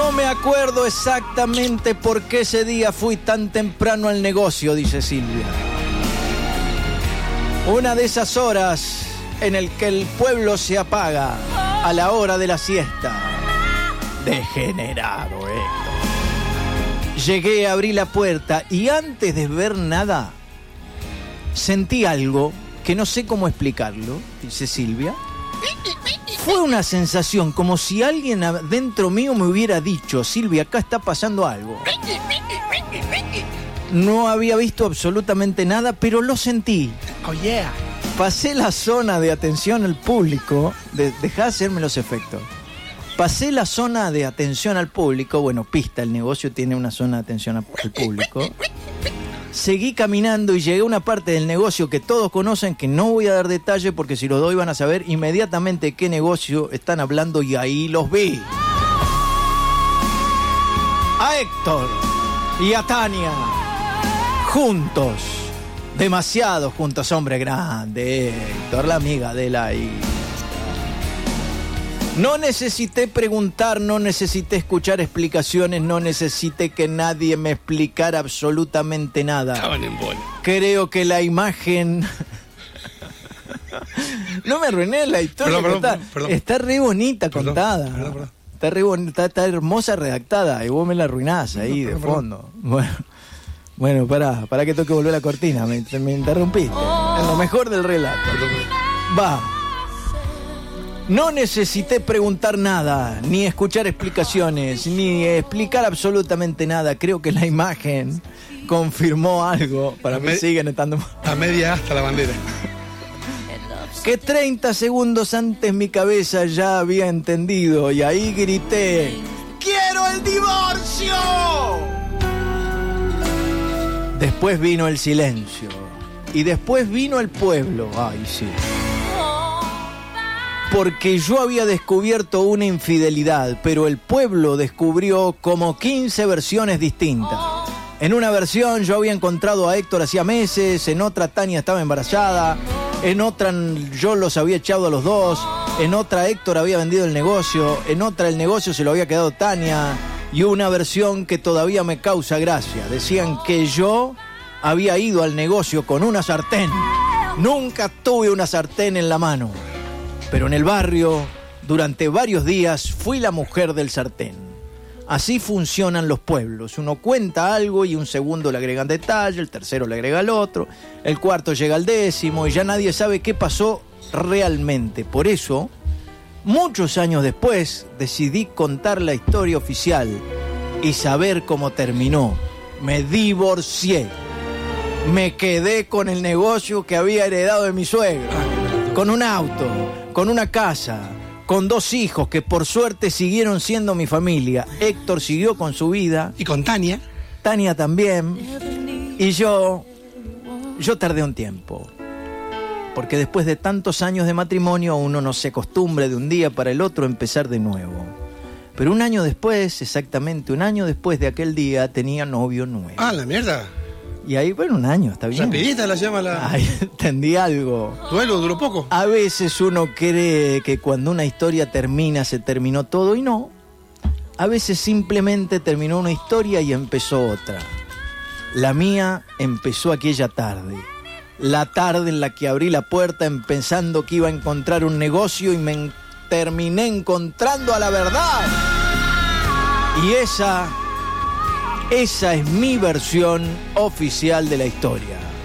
No me acuerdo exactamente por qué ese día fui tan temprano al negocio, dice Silvia. Una de esas horas en el que el pueblo se apaga a la hora de la siesta. Degenerado, Héctor. Llegué, abrí la puerta y antes de ver nada, sentí algo que no sé cómo explicarlo, dice Silvia. Fue una sensación como si alguien dentro mío me hubiera dicho: Silvia, acá está pasando algo. No había visto absolutamente nada, pero lo sentí. Oh, yeah. Pasé la zona de atención al público. Dejá de hacerme los efectos. Pasé la zona de atención al público. Bueno, pista, el negocio tiene una zona de atención al público. Seguí caminando y llegué a una parte del negocio que todos conocen, que no voy a dar detalle porque si los doy van a saber inmediatamente qué negocio están hablando, y ahí los vi. A Héctor y a Tania, juntos, demasiado juntos, hombre grande, Héctor, la amiga de la hija. No necesité preguntar, no necesité escuchar explicaciones, no necesité que nadie me explicara absolutamente nada. Estaban en bola. Creo que la imagen... No me arruiné la historia. Perdón. Está re bonita contada. Perdón. Está re bonita, está hermosa redactada y vos me la arruinás ahí de fondo. Bueno, pará que tengo que volver a la cortina, me interrumpiste. Es lo mejor del relato. Va. No necesité preguntar nada, ni escuchar explicaciones, ni explicar absolutamente nada. Creo que la imagen confirmó algo. Para mí siguen estando... A media hasta la bandera. Que 30 segundos antes mi cabeza ya había entendido, y ahí grité: ¡quiero el divorcio! Después vino el silencio. Y después vino el pueblo. Ay, sí. Porque yo había descubierto una infidelidad, pero el pueblo descubrió como 15 versiones distintas. En una versión yo había encontrado a Héctor hacía meses, en otra Tania estaba embarazada, en otra yo los había echado a los dos, en otra Héctor había vendido el negocio, en otra el negocio se lo había quedado Tania, y una versión que todavía me causa gracia. Decían que yo había ido al negocio con una sartén. Nunca tuve una sartén en la mano. Pero en el barrio, durante varios días, fui la mujer del sartén. Así funcionan los pueblos. Uno cuenta algo y un segundo le agregan detalle, el tercero le agrega al otro, el cuarto llega al 10º y ya nadie sabe qué pasó realmente. Por eso, muchos años después, decidí contar la historia oficial y saber cómo terminó. Me divorcié. Me quedé con el negocio que había heredado de mi suegro. Con un auto, con una casa, con 2 hijos que por suerte siguieron siendo mi familia. Héctor siguió con su vida. Y con Tania. Tania también. Y yo tardé un tiempo. Porque después de tantos años de matrimonio uno no se acostumbra de un día para el otro a empezar de nuevo. Pero un año después, exactamente un año después de aquel día, tenía novio nuevo. Ah, la mierda. Y ahí, bueno, un año, está bien. Rapidita la llama la... Ahí entendí algo. ¿Duelo duró poco? A veces uno cree que cuando una historia termina, se terminó todo, y no. A veces simplemente terminó una historia y empezó otra. La mía empezó aquella tarde. La tarde en la que abrí la puerta pensando que iba a encontrar un negocio y me terminé encontrando a la verdad. Y esa es mi versión oficial de la historia.